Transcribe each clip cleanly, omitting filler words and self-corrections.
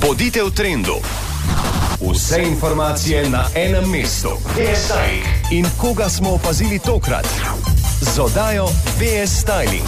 Bodite v trendu. Vse informacije na enem mestu. VS Styling. In koga smo opazili tokrat? Z oddajo VS Styling.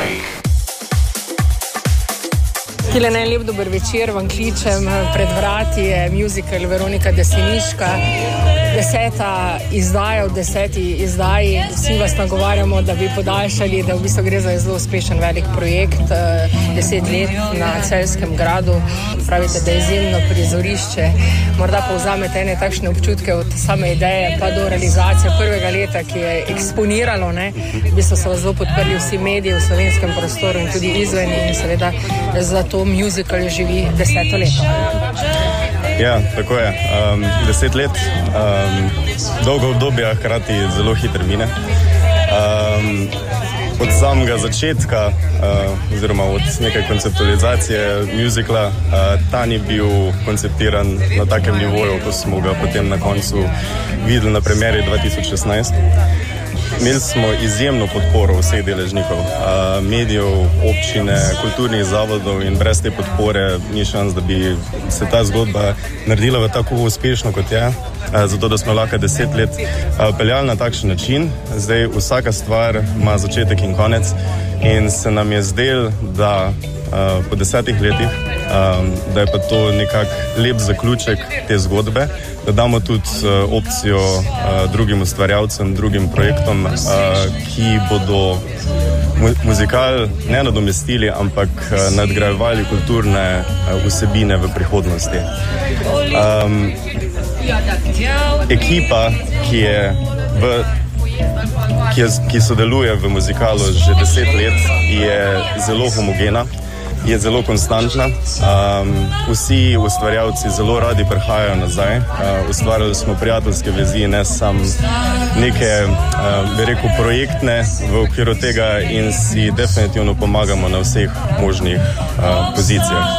Tile ne lep dober večer, vam kličem, pred vrati je musical Veronika Deseniška, 10. izdaja v 10. izdaji. Vsi vas nagovarjamo, da bi podaljšali, da v bistvu gre za zelo uspešen velik projekt, 10 let na Celjskem gradu. Pravite, da je izjemno prizorišče. Morda povzamete ene takšne občutke od same ideje pa do realizacije prvega leta, ki je eksponiralo, ne? V bistvu so vas zelo podprli vsi mediji v slovenskem prostoru in tudi izven in seveda zato musical živi 10. leto. Ja, tako je. 10 let, dolgo obdobje, hkrati zelo hitro mine. Od samega začetka, oziroma od neke konceptualizacije musicala, ta ni bil konceptiran na takem nivoju, ko smo ga potem na koncu videli na premieri 2016. Imeli smo izjemno podporo vseh deležnikov, medijev, občine, kulturnih zavodov in brez te podpore ni šans, da bi se ta zgodba naredila v tako uspešno, kot je. Zato, da smo lahko 10 let peljali na takšen način. Zdaj vsaka stvar ima začetek in konec in se nam je zdelo, da po 10 letih, da je pa to nekak lep zaključek te zgodbe, da damo tudi opcijo drugim ustvarjalcem, drugim projektom, ki bodo muzikal ne nadomestili, ampak nadgrajevali kulturne vsebine v prihodnosti. Ekipa, ki sodeluje v muzikalu že 10 let, je zelo homogena, je zelo konstantna. Vsi ustvarjalci zelo radi prihajajo nazaj. Ustvarjali smo prijateljske vezi, ne samo neke, bi rekel, projektne v okviru tega in si definitivno pomagamo na vseh možnih pozicijah.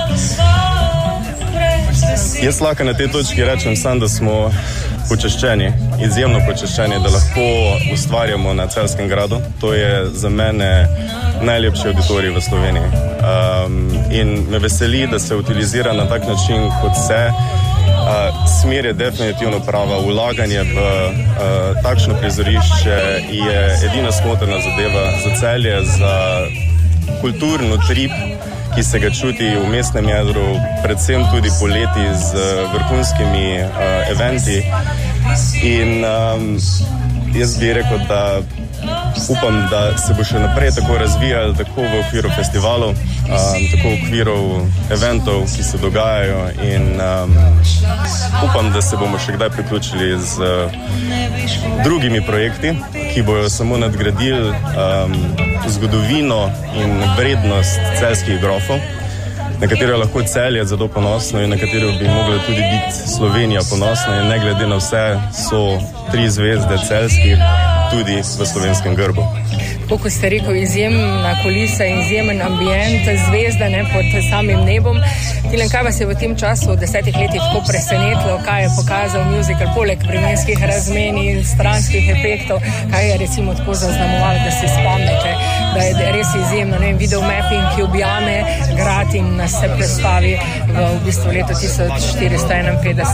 Jaz lahko na tej točki rečem sam, da smo počaščeni, izjemno počaščeni, da lahko ustvarjamo na Celjskem gradu. To je za mene najlepši auditorij v Sloveniji. In me veseli, da se utilizira na tak način, kot se. Smer je definitivno prava. Vlaganje v takšno prizorišče je edina smotrna zadeva za Celje, za kulturno trip, ki se ga čuti v mestnem jedru, predvsem tudi poleti z vrhunskimi eventi. In jaz bi rekel, da upam, da se bo še naprej tako razvijalo, tako v okviru festivalov, tako v okviru eventov, ki se dogajajo in upam, da se bomo še kdaj priključili z drugimi projekti, ki bojo samo nadgradili zgodovino in vrednost celjskih grofov, na katero je lahko Celje zelo ponosno in na katero bi mogla tudi biti Slovenija ponosna in ne glede na vse so 3 zvezde celjskih tudi v slovenskem grbu. Tako kot ste rekel, izjemna kulisa in izjemen ambient, zvezde pod samim nebom. Tilen, kaj vas je v tem času, v 10 letih, tako presenetilo, kaj je pokazal musical, poleg vremenskih razmen in stranskih efektov, kaj je recimo tako zaznamovalo, da se spomnite, da je res izjemno, video mapping, ki objame grad in nas se predstavi v bistvu leto 1451.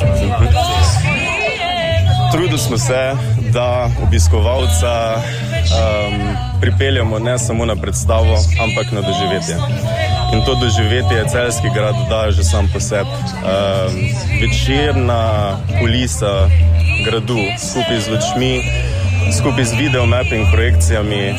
Trudili smo se, da obiskovalca pripeljamo ne samo na predstavo, ampak na doživetje. In to doživetje Celjski grad da že sam po sebi. Večerna kulisa gradu skupaj z lučmi, skupaj z videomapping projekcijami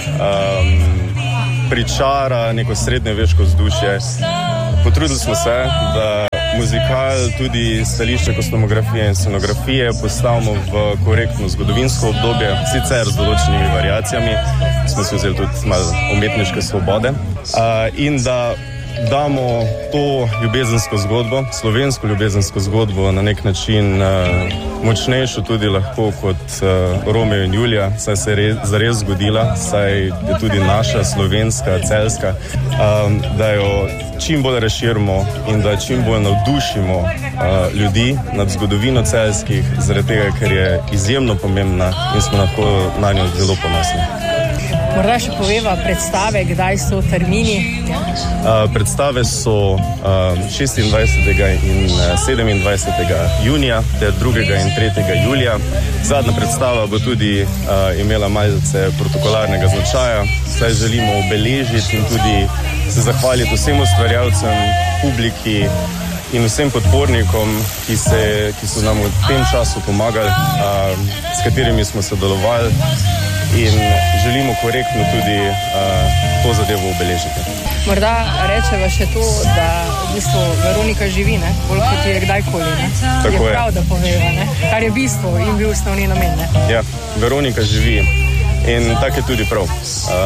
pričara neko srednjeveško vzdušje. Potrudili smo se, da muzikal, tudi stališče kostumografije in scenografije postavimo v korektno zgodovinsko obdobje, sicer z določenimi variacijami, smo si vzeli tudi malo umetniške svobode, in da damo to ljubezensko zgodbo, slovensko ljubezensko zgodbo na nek način močnejšo tudi lahko kot Romeo in Julija, saj se je zares zgodila, saj je tudi naša slovenska, celjska, da jo čim bolj razširimo in da čim bolj navdušimo ljudi nad zgodovino celjskih, zaradi tega, ker je izjemno pomembna in smo lahko na njo zelo ponosni. Morda še poveva predstave, kdaj so termini? Predstave so 26. in 27. junija ter 2. in 3. julija. Zadnja predstava bo tudi imela malce protokolarnega značaja, saj želimo obeležiti in tudi se zahvaliti vsem ustvarjalcem, publiki in vsem podpornikom, ki so nam v tem času pomagali, s katerimi smo sodelovali in želimo korektno tudi to zadevo obeležiti. Morda rečeva še to, da v bistvu Veronika živi, ne? Bolj kot je kdajkoli. Ne? Tako je. Prav, da poveva, ne? Kar je bistvo in bil osnovni namen. Ne? Ja, Veronika živi in tako je tudi prav.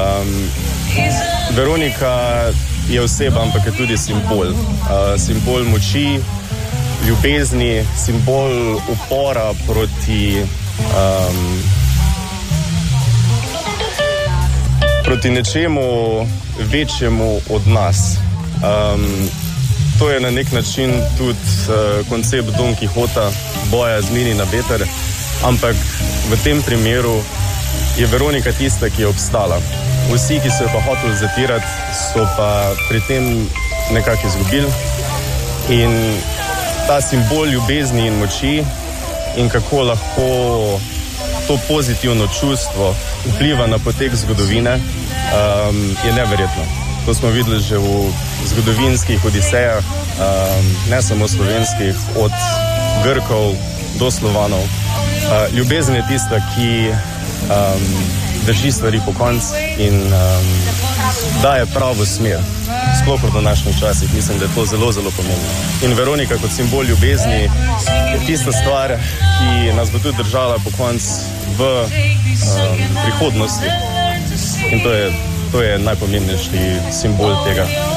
Veronika je oseba, ampak je tudi simbol. Simbol moči, ljubezni, simbol upora proti nečemu večjemu od nas. To je na nek način tudi koncept Don Quixota, boja z mlini na veter, ampak v tem primeru je Veronika tista, ki je obstala. Vsi, ki so jo pa hoteli zatirati, so pa pri tem nekako izgubili. In ta simbol ljubezni in moči in kako lahko to pozitivno čustvo vpliva na potek zgodovine, je neverjetno. To smo videli že v zgodovinskih odisejah, ne samo slovenskih, od Grkov do Slovanov. Ljubezen je tista, ki drži stvari po koncu in daje pravo smer. Sploh v današnjih časih mislim, da je to zelo, zelo pomembno. In Veronika kot simbol ljubezni je tista stvar, ki nas bo tudi držala po koncu v prihodnosti. In to je najpomembnejši simbol tega.